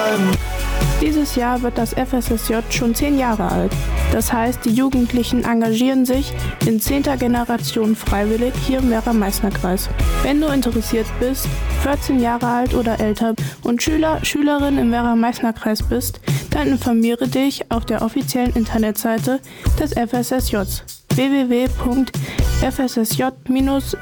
Folgen. Dieses Jahr wird das FSSJ schon 10 Jahre alt. Das heißt, die Jugendlichen engagieren sich in 10. Generation freiwillig hier im Werra-Meißner-Kreis. Wenn du interessiert bist, 14 Jahre alt oder älter und Schülerin im Werra-Meißner-Kreis bist, dann informiere dich auf der offiziellen Internetseite des FSSJ www.fssj-